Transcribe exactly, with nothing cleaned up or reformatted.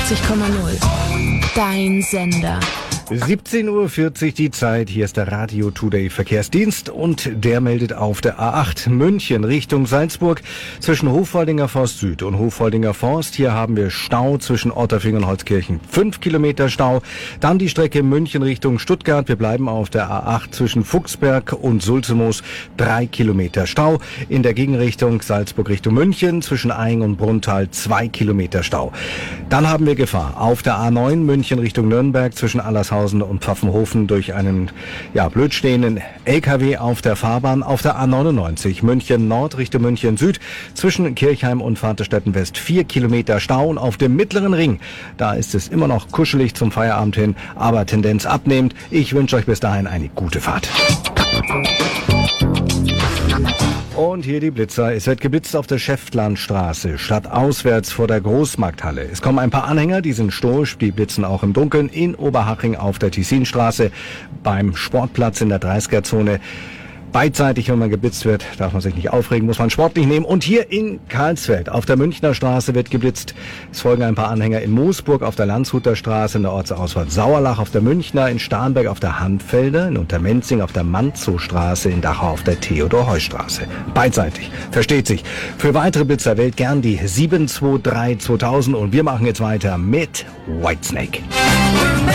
neunundachtzig Komma null. Dein Sender. siebzehn Uhr vierzig die Zeit, hier ist der Radio Today Verkehrsdienst und der meldet auf der A acht München Richtung Salzburg zwischen Hofholdinger Forst Süd und Hofholdinger Forst. Hier haben wir Stau zwischen Otterfing und Holzkirchen, fünf Kilometer Stau. Dann die Strecke München Richtung Stuttgart, wir bleiben auf der A acht zwischen Fuchsberg und Sulzemoos, drei Kilometer Stau. In der Gegenrichtung Salzburg Richtung München zwischen Aing und Brunntal, zwei Kilometer Stau. Dann haben wir Gefahr auf der A neun München Richtung Nürnberg zwischen Allershausen und Pfaffenhofen durch einen ja blöd stehenden L K W auf der Fahrbahn. Auf der A neunundneunzig München Nord Richtung München Süd zwischen Kirchheim und Vaterstetten West vier Kilometer Stau. Und auf dem Mittleren Ring, da ist es immer noch kuschelig zum Feierabend hin, aber Tendenz abnehmend. Ich wünsche euch bis dahin eine gute Fahrt. Und hier die Blitzer. Es wird geblitzt auf der Schäftlarnstraße, stadtauswärts vor der Großmarkthalle. Es kommen ein paar Anhänger, die sind stoisch, die blitzen auch im Dunkeln in Oberhaching auf der Tessinstraße, beim Sportplatz in der dreißiger-Zone. Beidseitig, wenn man geblitzt wird, darf man sich nicht aufregen, muss man sportlich nehmen. Und hier in Karlsfeld auf der Münchner Straße wird geblitzt. Es folgen ein paar Anhänger in Moosburg auf der Landshuter Straße, in der Ortsausfahrt Sauerlach auf der Münchner, in Starnberg auf der Hanfelder, in Untermenzing auf der Manzow-Straße, in Dachau auf der Theodor-Heuss-Straße. Beidseitig, versteht sich. Für weitere Blitzer wählt gern die sieben zwei drei zweitausend und wir machen jetzt weiter mit Whitesnake.